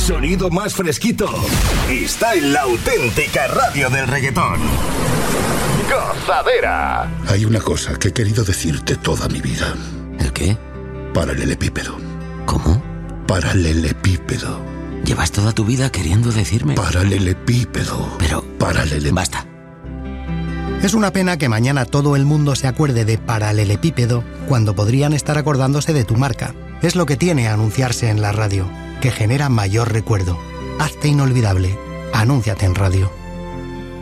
sonido más fresquito está en la auténtica radio del reggaetón. Gozadera. Hay una cosa que he querido decirte toda mi vida. ¿El qué? Paralelepípedo. ¿Cómo? Paralelepípedo. ¿Llevas toda tu vida queriendo decirme? Paralelepípedo. Pero... Basta. Es una pena que mañana todo el mundo se acuerde de paralelepípedo cuando podrían estar acordándose de tu marca. Es lo que tiene anunciarse en la radio, que genera mayor recuerdo. Hazte inolvidable. Anúnciate en radio.